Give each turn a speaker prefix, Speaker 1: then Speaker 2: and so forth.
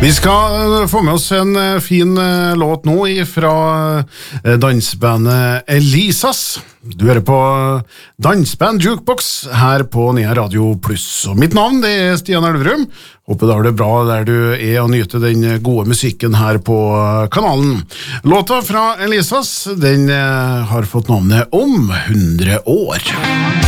Speaker 1: Vi skal få med oss en fin låt nå fra dansbandet Elisas. Du hører på Dansband Jukebox her på Nea Radio Plus. Og mitt navn det er Stian Elverum. Håper du har det bra der du er og nyter den gode musikken her på kanalen. Låta fra Elisas, den har fått navnet Om 100 år.